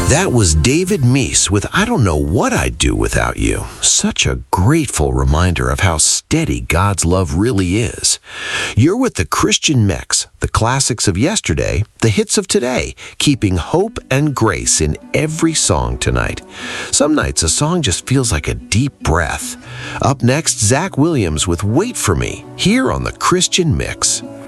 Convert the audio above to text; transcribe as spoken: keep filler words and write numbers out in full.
That was David Meese with I Don't Know What I'd Do Without You. Such a grateful reminder of how steady God's love really is. You're with the Christian Mix, the classics of yesterday, the hits of today, keeping hope and grace in every song tonight. Some nights a song just feels like a deep breath. Up next, Zach Williams with Wait For Me, here on the Christian Mix.